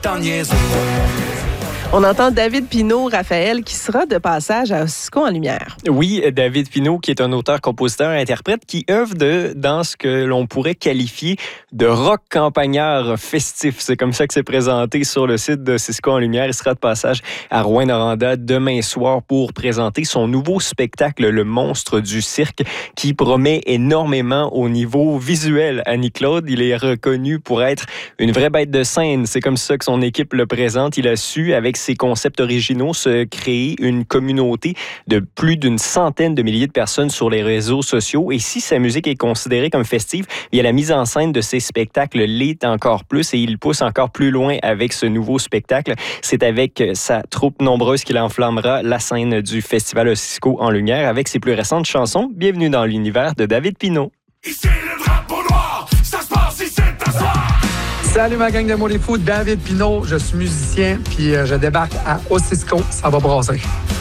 T'en niaises. On entend David Pinault, Raphaël, qui sera de passage à Ossisco en lumière. Oui, David Pinault, qui est un auteur, compositeur, interprète, qui œuvre dans ce que l'on pourrait qualifier de rock campagnard festif. C'est comme ça que c'est présenté sur le site d'Ossisco en lumière. Il sera de passage à Rouyn-Noranda demain soir pour présenter son nouveau spectacle, Le Monstre du Cirque, qui promet énormément au niveau visuel. Annie-Claude, il est reconnu pour être une vraie bête de scène. C'est comme ça que son équipe le présente. Il a su, avec ses concepts originaux, se créer une communauté de plus d'une centaine de milliers de personnes sur les réseaux sociaux. Et si sa musique est considérée comme festive, il y a la mise en scène de ses spectacles l'est encore plus et il pousse encore plus loin avec ce nouveau spectacle. C'est avec sa troupe nombreuse qu'il enflammera la scène du Festival Ossisco en lumière avec ses plus récentes chansons. Bienvenue dans l'univers de David Pinault. Ici le drapeau noir, ça se passe ici à soir. Salut ma gang de mots les fous, David Pinault, je suis musicien puis je débarque à Ossisco, ça va brasser.